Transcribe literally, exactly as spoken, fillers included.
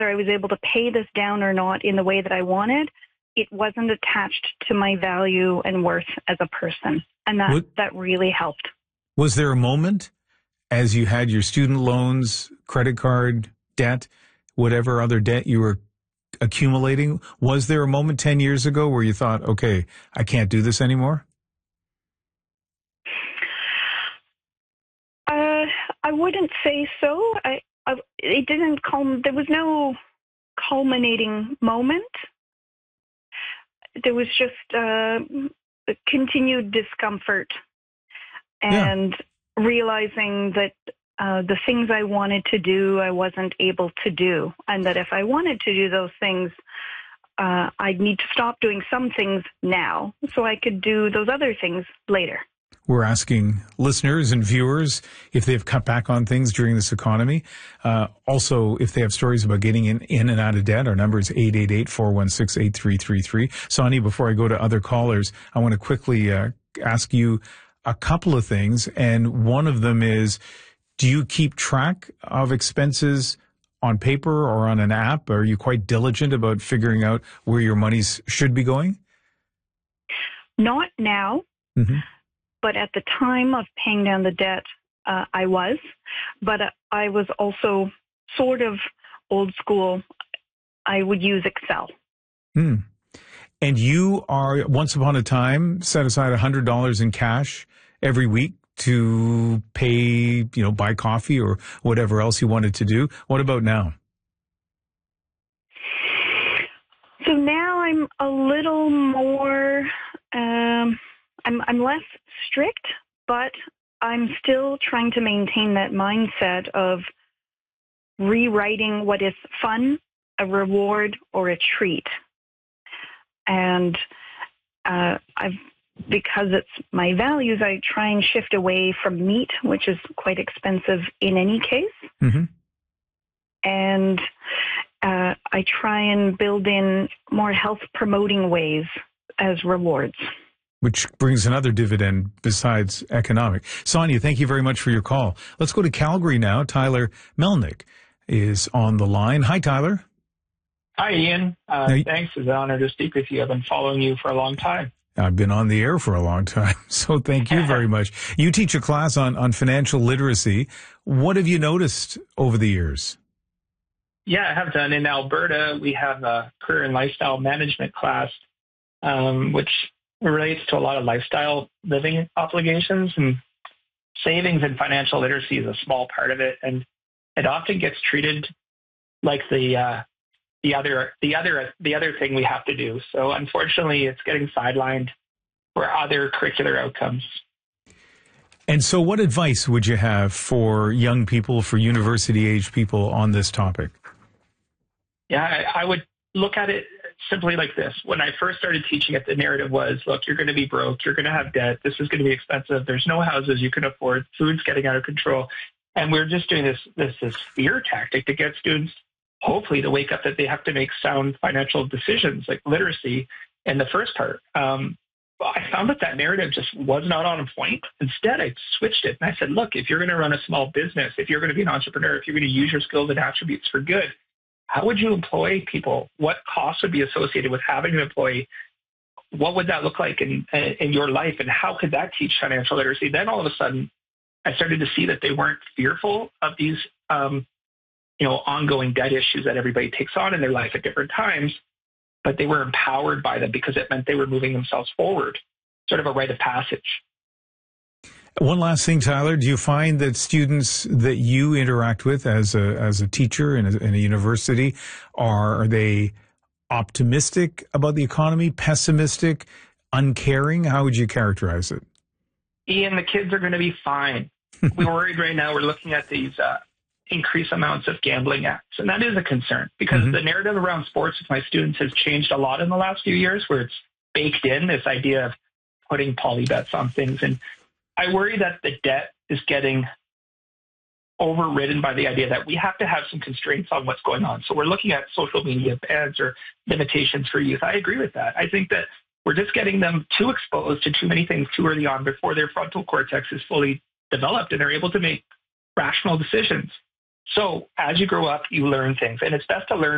I was able to pay this down or not in the way that I wanted, it wasn't attached to my value and worth as a person. And that, what, that really helped. Was there a moment as you had your student loans, credit card debt, whatever other debt you were accumulating, was there a moment ten years ago where you thought, okay, I can't do this anymore? Uh, I wouldn't say so. I, I, it didn't culm- there was no culminating moment. There was just uh, continued discomfort and yeah. realizing that uh, the things I wanted to do, I wasn't able to do. And that if I wanted to do those things, uh, I'd need to stop doing some things now so I could do those other things later. We're asking listeners and viewers if they've cut back on things during this economy. Uh, also, if they have stories about getting in, in and out of debt, our number is eight eight eight, four one six, eight three three three. Sonia, before I go to other callers, I want to quickly uh, ask you a couple of things. And one of them is, do you keep track of expenses on paper or on an app? Are you quite diligent about figuring out where your monies should be going? Not now. Mm-hmm. But at the time of paying down the debt, uh, I was. But uh, I was also sort of old school. I would use Excel. Hmm. And you are, once upon a time, set aside one hundred dollars in cash every week to pay, you know, buy coffee or whatever else you wanted to do. What about now? So now I'm a little more... Um, I'm, I'm less strict, but I'm still trying to maintain that mindset of rewriting what is fun, a reward, or a treat. And uh, I've, because it's my values, I try and shift away from meat, which is quite expensive in any case. Mm-hmm. And uh, I try and build in more health-promoting ways as rewards. Which brings another dividend besides economic. Sonia, thank you very much for your call. Let's go to Calgary now. Tyler Melnick is on the line. Hi, Tyler. Hi, Ian. Uh, now, thanks. It's an honor to speak with you. I've been following you for a long time. I've been on the air for a long time, so thank you very much. You teach a class on, on financial literacy. What have you noticed over the years? Yeah, I have done. In Alberta, we have a career and lifestyle management class, um, which relates to a lot of lifestyle living obligations, and savings and financial literacy is a small part of it. And it often gets treated like the, uh, the other, the other, the other thing we have to do. So unfortunately, it's getting sidelined for other curricular outcomes. And so what advice would you have for young people, for university age people on this topic? Yeah, I, I would look at it simply like this. When I first started teaching it, the narrative was, look, you're going to be broke. You're going to have debt. This is going to be expensive. There's no houses you can afford. Food's getting out of control. And we're just doing this, this, this fear tactic to get students, hopefully, to wake up that they have to make sound financial decisions, like literacy in the first part. Um, I found that that narrative just was not on point. Instead, I switched it. And I said, look, if you're going to run a small business, if you're going to be an entrepreneur, if you're going to use your skills and attributes for good, how would you employ people? What costs would be associated with having an employee? What would that look like in, in your life? And how could that teach financial literacy? Then all of a sudden, I started to see that they weren't fearful of these, um, you know, ongoing debt issues that everybody takes on in their life at different times, but they were empowered by them because it meant they were moving themselves forward, sort of a rite of passage. One last thing, Tyler, do you find that students that you interact with as a as a teacher in a, in a university, are, are they optimistic about the economy, pessimistic, uncaring? How would you characterize it? Ian, the kids are going to be fine. We're worried right now. We're looking at these uh, increased amounts of gambling acts, and that is a concern because mm-hmm. the narrative around sports with my students has changed a lot in the last few years, where it's baked in, this idea of putting poly bets on things. And I worry that the debt is getting overridden by the idea that we have to have some constraints on what's going on. So we're looking at social media bans or limitations for youth. I agree with that. I think that we're just getting them too exposed to too many things too early on before their frontal cortex is fully developed and they're able to make rational decisions. So as you grow up, you learn things, and it's best to learn